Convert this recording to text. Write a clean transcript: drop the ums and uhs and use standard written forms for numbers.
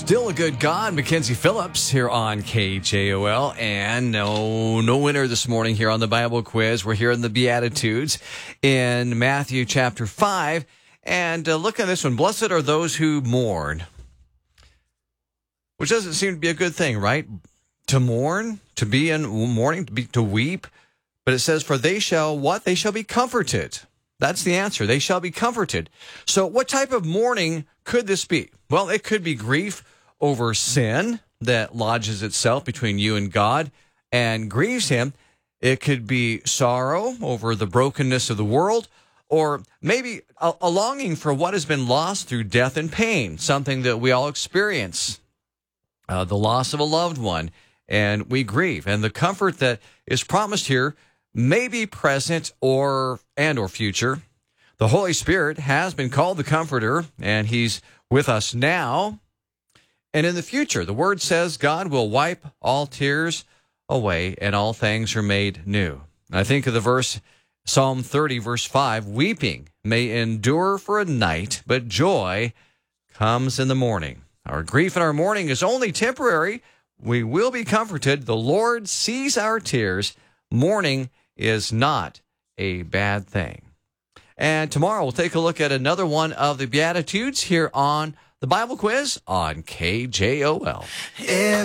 Still a good God, Mackenzie Phillips here on KJOL, and no winner this morning here on the Bible quiz. We're here in the Beatitudes in Matthew chapter 5, and look at this one. Blessed are those who mourn, which doesn't seem to be a good thing, right? To mourn, to be in mourning, to weep, but it says, for they shall what? They shall be comforted. That's the answer. They shall be comforted. So what type of mourning could this be? Well, it could be grief over sin that lodges itself between you and God and grieves him. It could be sorrow over the brokenness of the world, or maybe a longing for what has been lost through death and pain, something that we all experience, the loss of a loved one, and we grieve. And the comfort that is promised here may be present or future. The Holy Spirit has been called the Comforter, and he's with us now and in the future. The Word says God will wipe all tears away and all things are made new. I think of the verse, Psalm 30, verse 5, weeping may endure for a night, but joy comes in the morning. Our grief and our mourning is only temporary. We will be comforted. The Lord sees our tears. Mourning is not a bad thing. And tomorrow we'll take a look at another one of the Beatitudes here on the Bible Quiz on KJOL.